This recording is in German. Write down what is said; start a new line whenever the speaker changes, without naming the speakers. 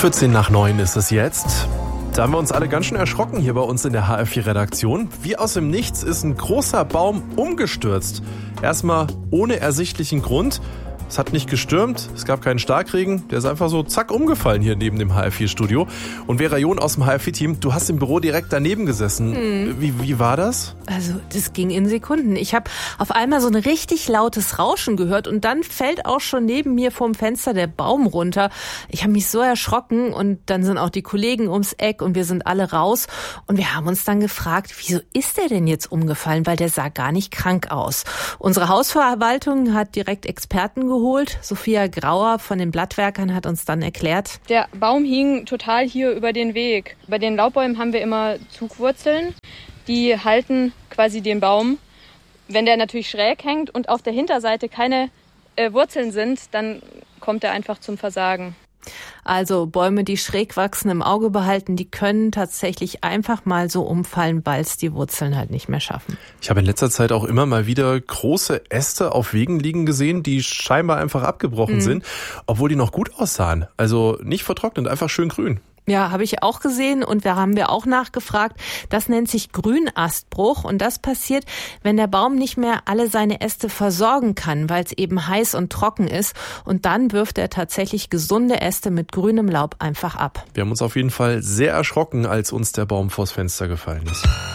8:14 ist es jetzt. Da haben wir uns alle ganz schön erschrocken hier bei uns in der HR4-Redaktion. Wie aus dem Nichts ist ein großer Baum umgestürzt. Erstmal ohne ersichtlichen Grund. Es hat nicht gestürmt, es gab keinen Starkregen. Der ist einfach so zack umgefallen hier neben dem HR4-Studio. Und Vera John aus dem HR4-Team, du hast im Büro direkt daneben gesessen. Wie war das?
Also das ging in Sekunden. Ich habe auf einmal so ein richtig lautes Rauschen gehört und dann fällt auch schon neben mir vorm Fenster der Baum runter. Ich habe mich so erschrocken und dann sind auch die Kollegen ums Eck und wir sind alle raus. Und wir haben uns dann gefragt, wieso ist der denn jetzt umgefallen? Weil der sah gar nicht krank aus. Unsere Hausverwaltung hat direkt Experten geholt. Sophia Grauer von den Blattwerkern hat uns dann erklärt.
Der Baum hing total hier über den Weg. Bei den Laubbäumen haben wir immer Zugwurzeln. Die halten quasi den Baum. Wenn der natürlich schräg hängt und auf der Hinterseite keine Wurzeln sind, dann kommt er einfach zum Versagen.
Also Bäume, die schräg wachsen, im Auge behalten, die können tatsächlich einfach mal so umfallen, weil es die Wurzeln halt nicht mehr schaffen.
Ich habe in letzter Zeit auch immer mal wieder große Äste auf Wegen liegen gesehen, die scheinbar einfach abgebrochen sind, obwohl die noch gut aussahen. Also nicht vertrocknet, einfach schön grün.
Ja, habe ich auch gesehen und da haben wir auch nachgefragt. Das nennt sich Grünastbruch und das passiert, wenn der Baum nicht mehr alle seine Äste versorgen kann, weil es eben heiß und trocken ist und dann wirft er tatsächlich gesunde Äste mit grünem Laub einfach ab.
Wir haben uns auf jeden Fall sehr erschrocken, als uns der Baum vors Fenster gefallen ist.